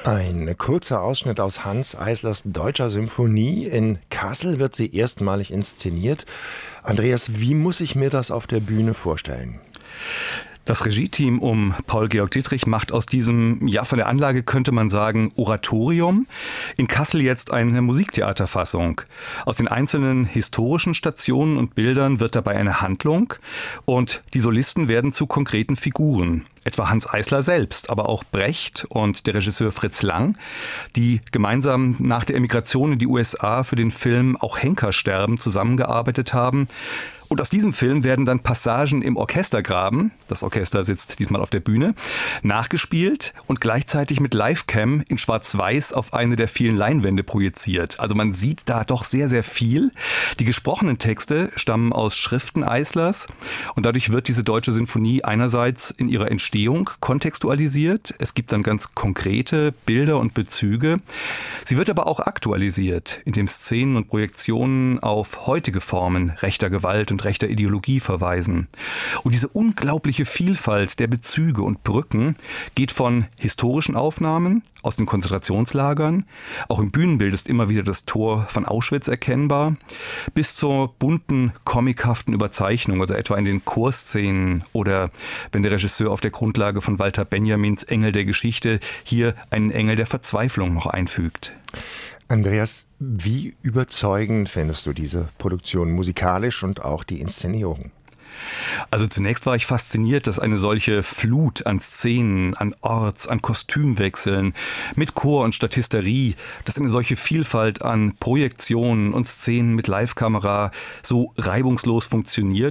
Ein kurzer Ausschnitt aus Hanns Eislers Deutscher Symphonie. In Kassel wird sie erstmalig inszeniert. Andreas, wie muss ich mir das auf der Bühne vorstellen? Das Regie-Team um Paul-Georg Dittrich macht aus diesem, ja von der Anlage könnte man sagen, Oratorium in Kassel jetzt eine Musiktheaterfassung. Aus den einzelnen historischen Stationen und Bildern wird dabei eine Handlung und die Solisten werden zu konkreten Figuren. Etwa Hanns Eisler selbst, aber auch Brecht und der Regisseur Fritz Lang, die gemeinsam nach der Emigration in die USA für den Film Auch Henker sterben zusammengearbeitet haben. Und aus diesem Film werden dann Passagen im Orchestergraben, das Orchester sitzt diesmal auf der Bühne, nachgespielt und gleichzeitig mit Livecam in Schwarz-Weiß auf eine der vielen Leinwände projiziert. Also man sieht da doch sehr, sehr viel. Die gesprochenen Texte stammen aus Schriften Eislers und dadurch wird diese Deutsche Sinfonie einerseits in ihrer Entstehung kontextualisiert. Es gibt dann ganz konkrete Bilder und Bezüge. Sie wird aber auch aktualisiert, indem Szenen und Projektionen auf heutige Formen rechter Gewalt und rechter Ideologie verweisen. Und diese unglaubliche Vielfalt der Bezüge und Brücken geht von historischen Aufnahmen aus den Konzentrationslagern, auch im Bühnenbild ist immer wieder das Tor von Auschwitz erkennbar, bis zur bunten, comichaften Überzeichnung, also etwa in den Chorszenen oder wenn der Regisseur auf der Grundlage von Walter Benjamins Engel der Geschichte hier einen Engel der Verzweiflung noch einfügt. Andreas, wie überzeugend findest du diese Produktion musikalisch und auch die Inszenierung? Also zunächst war ich fasziniert, dass eine solche Flut an Szenen, an Orts-, an Kostümwechseln mit Chor und Statisterie, dass eine solche Vielfalt an Projektionen und Szenen mit Livekamera so reibungslos funktioniert.